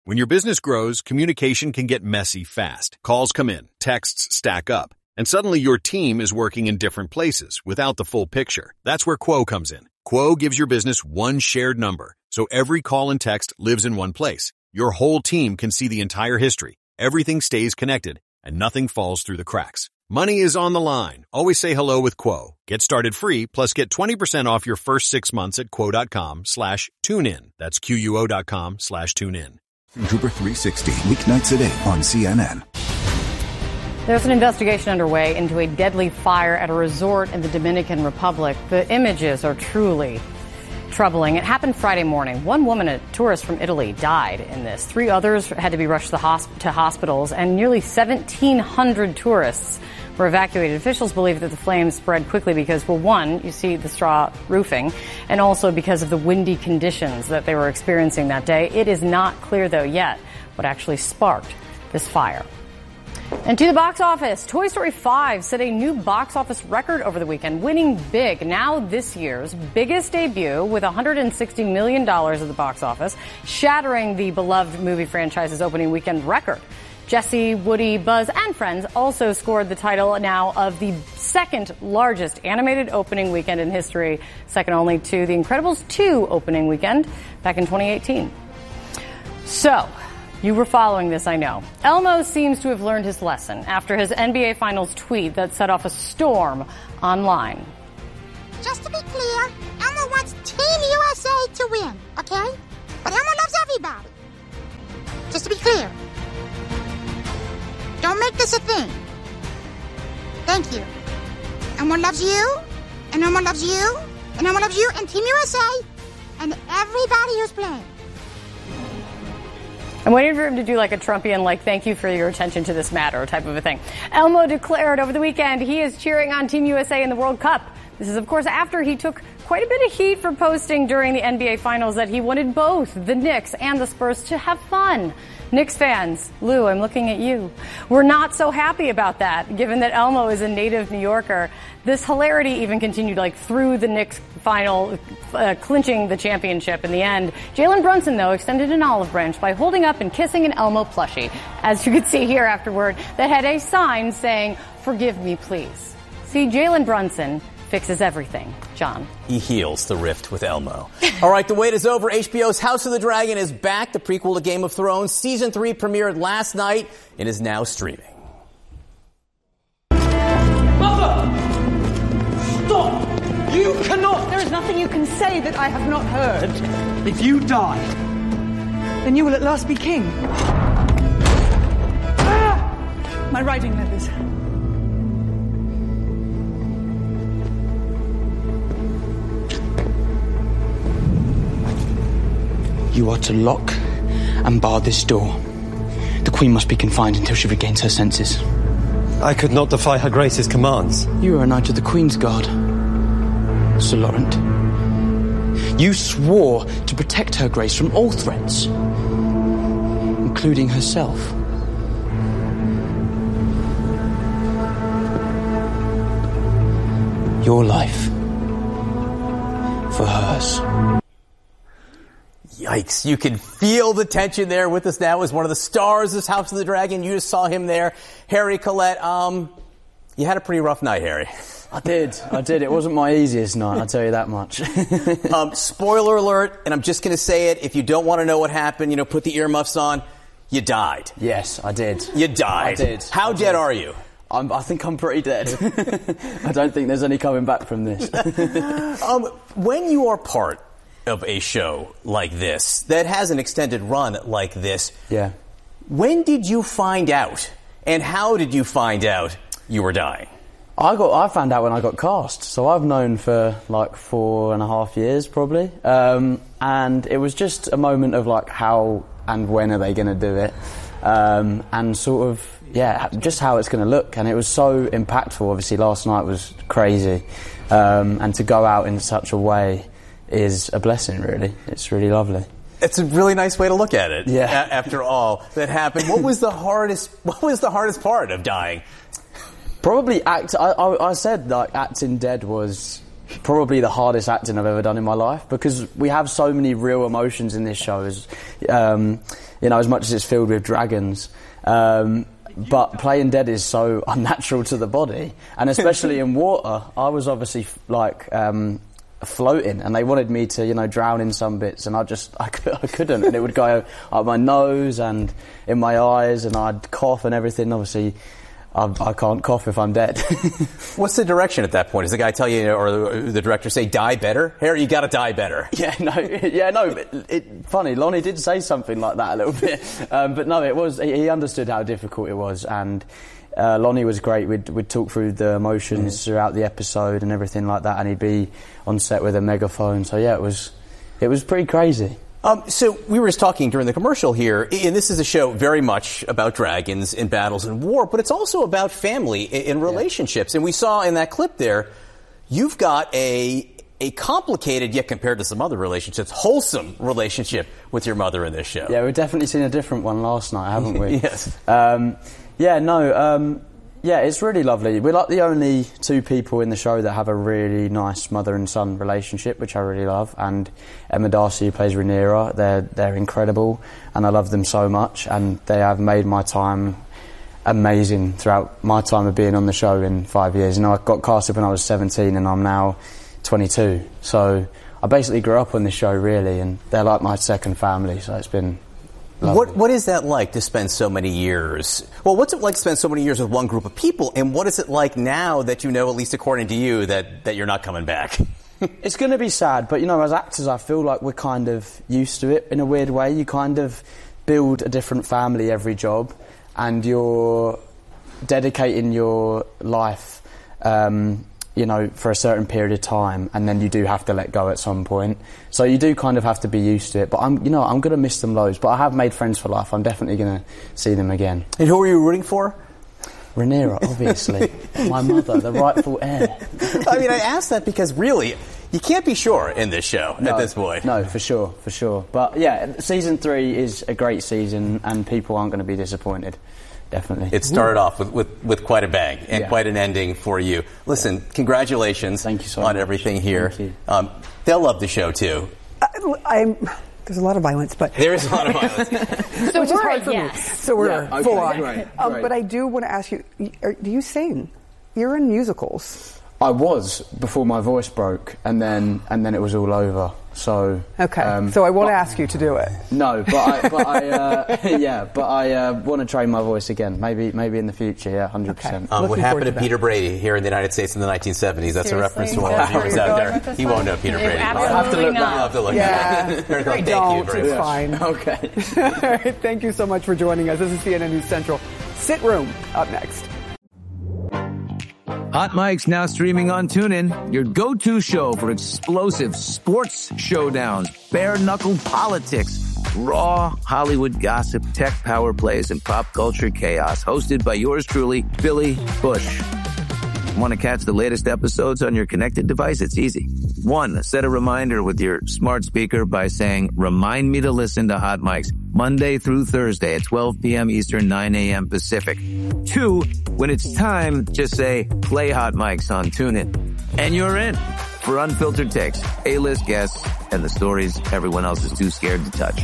When your business grows, communication can get messy fast. Calls come in, texts stack up, and suddenly your team is working in different places without the full picture. That's where Quo comes in. Quo gives your business one shared number, so every call and text lives in one place. Your whole team can see the entire history. Everything stays connected, and nothing falls through the cracks. Money is on the line. Always say hello with Quo. Get started free, plus get 20% off your first 6 months at quo.com/tunein. That's QUO.com/tunein. Trooper 360, weeknights at 8 on CNN. There's an investigation underway into a deadly fire at a resort in the Dominican Republic. The images are truly troubling. It happened Friday morning. One woman, a tourist from Italy, died in this. 3 others had to be rushed to hospitals, and nearly 1,700 tourists were evacuated. Officials believe that the flames spread quickly because, well, one, you see the straw roofing, and also because of the windy conditions that they were experiencing that day. It is not clear, though, yet what actually sparked this fire. And to the box office, Toy Story 5 set a new box office record over the weekend, winning big. Now this year's biggest debut with $160 million at the box office, shattering the beloved movie franchise's opening weekend record. Jessie, Woody, Buzz, and Friends also scored the title now of the second largest animated opening weekend in history, second only to The Incredibles 2 opening weekend back in 2018. So, you were following this, I know. Elmo seems to have learned his lesson after his NBA Finals tweet that set off a storm online. Just to be clear, Elmo wants Team USA to win, okay? But Elmo loves everybody. Just to be clear. Don't make this a thing. Thank you. Elmo loves you, and Elmo loves you, and Elmo loves you, and Team USA, and everybody who's playing. I'm waiting for him to do like a Trumpian, like, thank you for your attention to this matter type of a thing. Elmo declared over the weekend he is cheering on Team USA in the World Cup. This is, of course, after he took quite a bit of heat for posting during the NBA Finals that he wanted both the Knicks and the Spurs to have fun. Knicks fans, Lou, I'm looking at you. We're not so happy about that, given that Elmo is a native New Yorker. This hilarity even continued through the Knicks final, clinching the championship in the end. Jalen Brunson, though, extended an olive branch by holding up and kissing an Elmo plushie, as you could see here afterward, that had a sign saying, "Forgive me, please." See, Jalen Brunson fixes everything. John. He heals the rift with Elmo. All right, the wait is over. HBO's House of the Dragon is back. The prequel to Game of Thrones. Season 3 premiered last night and is now streaming. Mother! Stop! You cannot! There is nothing you can say that I have not heard. If you die, then you will at last be king. Ah! My riding leathers. You are to lock and bar this door. The Queen must be confined until she regains her senses. I could not defy Her Grace's commands. You are a knight of the Queen's Guard, Sir Laurent. You swore to protect Her Grace from all threats, including herself. Your life for hers. Yikes. You can feel the tension there. With us now is one of the stars of this House of the Dragon. You just saw him there. Harry Collette, you had a pretty rough night, Harry. I did. It wasn't my easiest night, I'll tell you that much. Spoiler alert, and I'm just going to say it. If you don't want to know what happened, put the earmuffs on. You died. Yes, I did. You died. I did. How dead are you? I think I'm pretty dead. I don't think there's any coming back from this. When you are part of a show like this, that has an extended run like this, yeah. When did you find out, and how did you find out you were dying? I found out when I got cast, so I've known for 4.5 years probably, and it was just a moment of how and when are they going to do it, and sort of, just how it's going to look, and it was so impactful. Obviously last night was crazy, and to go out in such a way is a blessing, really. It's really lovely. It's a really nice way to look at it. Yeah. After all that happened, what was the hardest part of dying? Probably I said acting dead was probably the hardest acting I've ever done in my life, because we have so many real emotions in this show, as as much as it's filled with dragons. But playing dead is so unnatural to the body, and especially in water. I was obviously floating, and they wanted me to drown in some bits, and I couldn't, and it would go up my nose and in my eyes, and I'd cough and everything. Obviously I can't cough if I'm dead. What's the direction at that point? Does the guy tell you, or the director say, die better? Harry, you got to die better. Funny, Lonnie did say something like that a little bit. But no, it was, he understood how difficult it was, and Lonnie was great. We'd talk through the emotions throughout the episode and everything like that, and he'd be on set with a megaphone. So yeah, it was pretty crazy. So we were just talking during the commercial here, and this is a show very much about dragons and battles and war, but it's also about family and relationships. And we saw in that clip there, you've got a complicated, yet compared to some other relationships, wholesome relationship with your mother in this show. Yeah, we've definitely seen a different one last night, haven't we? Yes. Yeah, it's really lovely. We're like the only two people in the show that have a really nice mother and son relationship, which I really love. And Emma Darcy, who plays Rhaenyra, they're incredible, and I love them so much. And they have made my time amazing throughout my time of being on the show in 5 years. I got casted when I was 17, and I'm now 22. So I basically grew up on this show, really, and they're like my second family. So it's been lovely. What is that like to spend so many years? Well, what's it like to spend so many years with one group of people, and what is it like now that at least according to you, that you're not coming back? It's going to be sad, but as actors, I feel like we're kind of used to it in a weird way. You kind of build a different family every job, and you're dedicating your life for a certain period of time, and then you do have to let go at some point. So you do kind of have to be used to it. But I'm going to miss them loads. But I have made friends for life. I'm definitely going to see them again. And who are you rooting for? Rhaenyra, obviously. My mother, the rightful heir. I asked that because really, you can't be sure in this show at this point. No, for sure. But yeah, season 3 is a great season, and people aren't going to be disappointed. Definitely. It started off with quite a bang and quite an ending for you. Listen, congratulations Thank you so on much. everything here. Thank you. They'll love the show, too. There's a lot of violence, but... There is a lot of violence. So which is hard for me. So we're full on. Great. But I do want to ask you, do you sing? You're in musicals. I was, before my voice broke, and then it was all over. So okay. So I won't ask you to do it. No, but I want to train my voice again. Maybe in the future. Yeah, 100%. What happened to Peter Brady here in the United States in the 1970s? That's a reference to all the viewers out there. He won't know Peter Brady. I'll have to look that up. Yeah. Thank you very much. Fine. Okay. All right. Thank you so much for joining us. This is CNN News Central. Sit Room up next. Hot Mic's now streaming on TuneIn, your go-to show for explosive sports showdowns, bare-knuckle politics, raw Hollywood gossip, tech power plays, and pop culture chaos. Hosted by yours truly, Billy Bush. Want to catch the latest episodes on your connected device? It's easy. 1, set a reminder with your smart speaker by saying, remind me to listen to Hot Mics Monday through Thursday at 12 p.m. Eastern, 9 a.m. Pacific. 2, when it's time, just say, play Hot Mics on TuneIn. And you're in for unfiltered takes, A-list guests, and the stories everyone else is too scared to touch.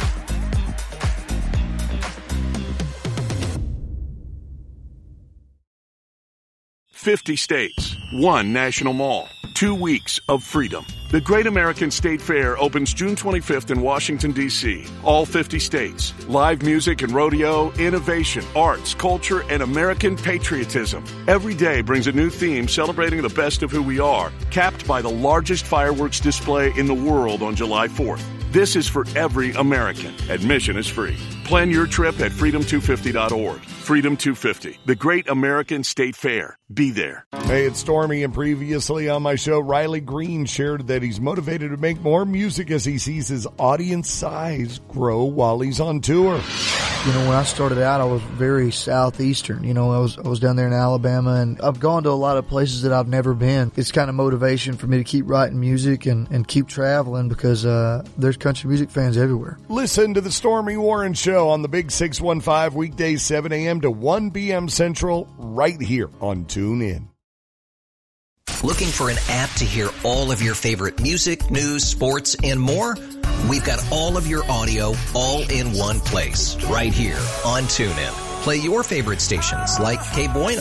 "50 states, 1 national mall, 2 weeks of freedom." The Great American State Fair opens June 25th in Washington, D.C. All 50 states. Live music and rodeo, innovation, arts, culture, and American patriotism. Every day brings a new theme celebrating the best of who we are, capped by the largest fireworks display in the world on July 4th. This is for every American. Admission is free. Plan your trip at freedom250.org. Freedom 250, the Great American State Fair. Be there. Hey, it's Stormy, and previously on my show, Riley Green shared that he's motivated to make more music as he sees his audience size grow while he's on tour. When I started out, I was very southeastern. I was down there in Alabama, and I've gone to a lot of places that I've never been. It's kind of motivation for me to keep writing music and keep traveling because there's country music fans everywhere. Listen to the Stormy Warren Show on the Big 615 weekdays 7 a.m. to 1 p.m. Central right here on TuneIn. Looking for an app to hear all of your favorite music, news, sports, and more? We've got all of your audio all in one place, right here on TuneIn. Play your favorite stations like Que Bueno,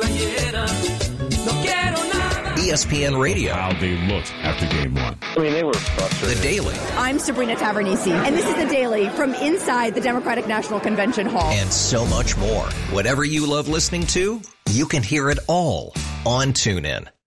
ESPN Radio. How they looked after game one. I mean, they were frustrated. The Daily. I'm Sabrina Tavernisi, and this is The Daily from inside the Democratic National Convention Hall. And so much more. Whatever you love listening to, you can hear it all on TuneIn.